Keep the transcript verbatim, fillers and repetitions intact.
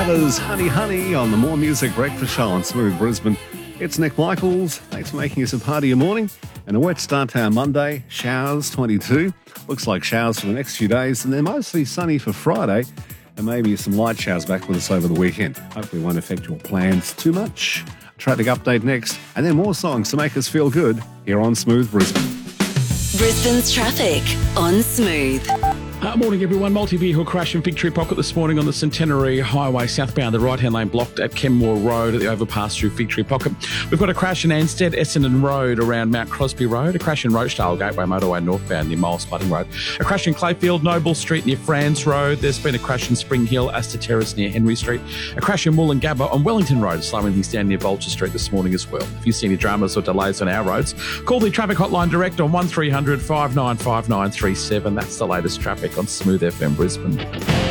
Matters, Honey Honey on the More Music Breakfast Show on Smooth Brisbane. It's Nick Michaels. Thanks for making us a part of your morning. And a wet start to our Monday. Showers, twenty-two. Looks like showers for the next few days. And they're mostly sunny for Friday. And maybe some light showers back with us over the weekend. Hopefully it won't affect your plans too much. Traffic update next. And then more songs to make us feel good here on Smooth Brisbane. Brisbane's traffic on Smooth. Uh, morning, everyone. Multi-vehicle crash in Victory Pocket this morning on the Centenary Highway southbound. The right-hand lane blocked at Kenmore Road at the overpass through Victory Pocket. We've got a crash in Anstead, Essendon Road around Mount Crosby Road. A crash in Rochdale Gateway Motorway northbound near Miles Spudding Road. A crash in Clayfield, Noble Street near Franz Road. There's been a crash in Spring Hill, Astor Terrace near Henry Street. A crash in Wollongabba on Wellington Road, slowing things down near Vulture Street this morning as well. If you see any dramas or delays on our roads, call the traffic hotline direct on one three hundred, five nine five nine three seven. That's the latest traffic on Smooth F M Brisbane.